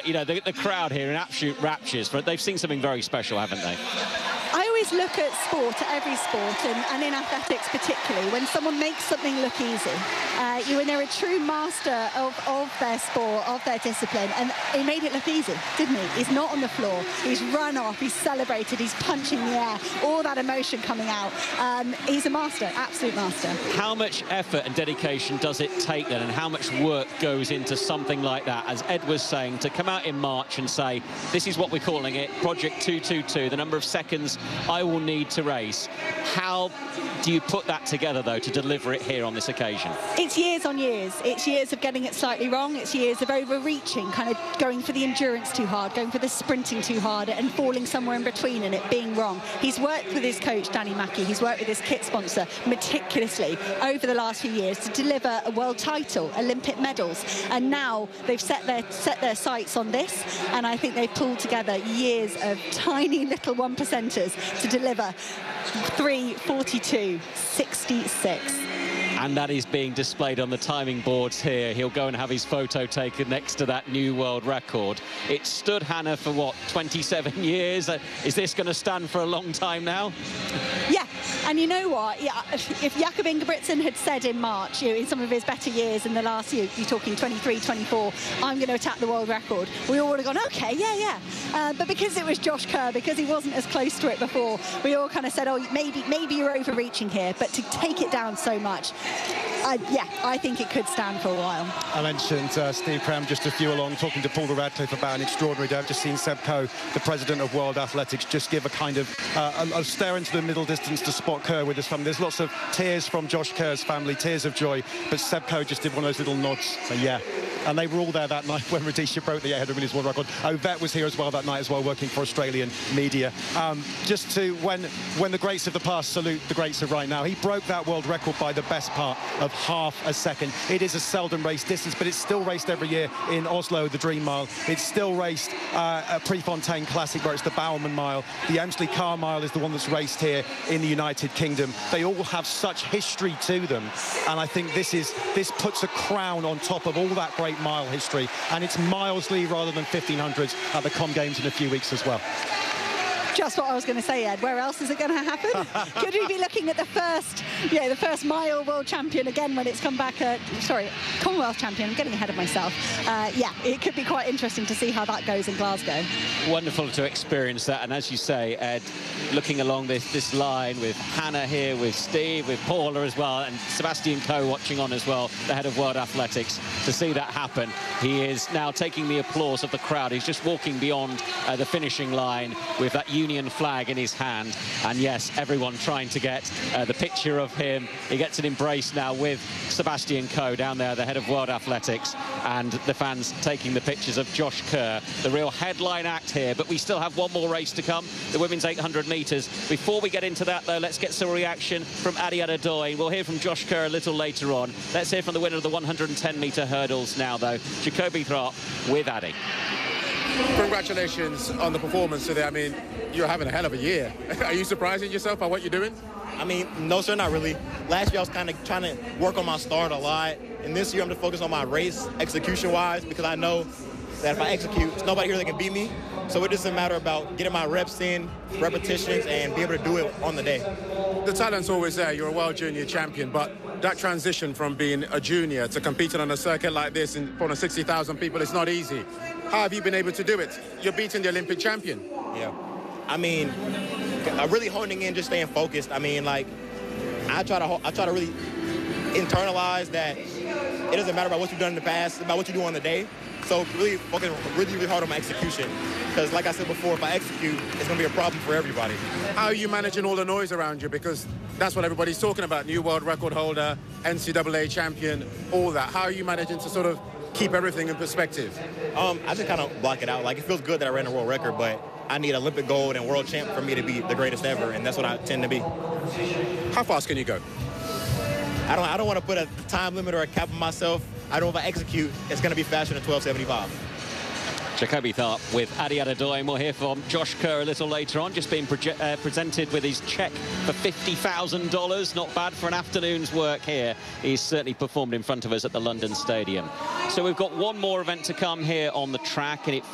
you know, the crowd here in absolute raptures. They've seen something very special, haven't they? I always look at sport, at every sport, and in athletics particularly, when someone makes something look easy, when they're a true master of their sport, of their discipline, and he made it look easy, didn't he? He's not on the floor, he's run off, he's celebrated, he's punching the air, all that emotion coming out. He's a master, absolute master. How much effort and dedication does it take then, and how much work goes into something like that? As Ed was saying, to come out in March and say, this is what we're calling it, Project 222, the number of seconds I will need to race. How do you put that together, though, to deliver it here on this occasion? It's years on years. It's years of getting it slightly wrong. It's years of overreaching, kind of going for the endurance too hard, going for the sprinting too hard, and falling somewhere in between and it being wrong. He's worked with his coach, Danny Mackey. He's worked with his kit sponsor meticulously over the last few years to deliver a world title, Olympic medals. And now they've set their sights on this, and I think they've pulled together years of tiny little 1%ers to deliver 3:42.66. And that is being displayed on the timing boards here. He'll go and have his photo taken next to that new world record. It stood Hannah for, what, 27 years? Is this going to stand for a long time now? Yeah, and you know what? Yeah, if Jakob Ingebrigtsen had said in March, in some of his better years in the last year, you're talking 23, 24, I'm going to attack the world record, we all would have gone, OK, yeah. But because it was Josh Kerr, because he wasn't as close to it before, we all kind of said, oh, maybe you're overreaching here. But to take it down so much, yeah, I think it could stand for a while. I mentioned Steve Cram just a few along, talking to Paula Radcliffe about an extraordinary day. I've just seen Seb Coe, the president of World Athletics, just give a kind of a stare into the middle distance to spot Kerr with his family. There's lots of tears from Josh Kerr's family, tears of joy, but Seb Coe just did one of those little nods, so yeah. And they were all there that night when Rhodesia broke the 800 metres world record. Ovett was here as well that night as well, working for Australian media. Just to, when the greats of the past salute the greats of right now, he broke that world record by the best part of half a second. It is a seldom raced distance, but it's still raced every year in Oslo, the Dream Mile. It's still raced at Prefontaine Classic, where it's the Bowerman Mile. The Emsley Car Mile is the one that's raced here in the United Kingdom. They all have such history to them, and I think this puts a crown on top of all that great mile history, and it's Milesley rather than 1500s at the Com Games in a few weeks as well. Just what I was going to say, Ed. Where else is it going to happen? Could we be looking at the first mile world champion again when it's come back? Sorry, Commonwealth champion. I'm getting ahead of myself. Yeah, it could be quite interesting to see how that goes in Glasgow. Wonderful to experience that. And as you say, Ed, looking along this line with Hannah here, with Steve, with Paula as well, and Sebastian Coe watching on as well, the head of World Athletics, to see that happen. He is now taking the applause of the crowd. He's just walking beyond the finishing line with that Union flag in his hand, and yes, everyone trying to get the picture of him. He gets an embrace now with Sebastian Coe down there, the head of World Athletics, and the fans taking the pictures of Josh Kerr, the real headline act here. But we still have one more race to come, the women's 800 metres. Before we get into that, though, let's get some reaction from Adi Adedoyin. We'll hear from Josh Kerr a little later on. Let's hear from the winner of the 110-metre hurdles now, though, Jacoby Thrap with Adi. Congratulations on the performance today. I mean, you're having a hell of a year. Are you surprising yourself by what you're doing? I mean, no, sir, not really. Last year, I was kind of trying to work on my start a lot. And this year, I'm just focused on my race execution-wise, because I know that if I execute, there's nobody here that can beat me. So it just a matter about getting my reps in, repetitions, and be able to do it on the day. The talent's always there. You're a world junior champion, but that transition from being a junior to competing on a circuit like this in front of 60,000 people, it's not easy. How have you been able to do it? You're beating the Olympic champion. Yeah. I mean, really honing in, just staying focused. I mean, like, I try to really internalize that it doesn't matter about what you've done in the past, about what you do on the day. So really focus really hard on my execution. Because like I said before, if I execute, it's going to be a problem for everybody. How are you managing all the noise around you? Because that's what everybody's talking about. New world record holder, NCAA champion, all that. How are you managing to sort of keep everything in perspective? I just kind of block it out. Like, it feels good that I ran a world record, but I need Olympic gold and world champ for me to be the greatest ever, and that's what I tend to be. How fast can you go? I don't want to put a time limit or a cap on myself. I know if I execute, it's going to be faster than 12:75. Jacoby Thrap with Adi Adedoyin. We'll hear from Josh Kerr a little later on, just being presented with his cheque for $50,000. Not bad for an afternoon's work here. He's certainly performed in front of us at the London Stadium. So we've got one more event to come here on the track, and it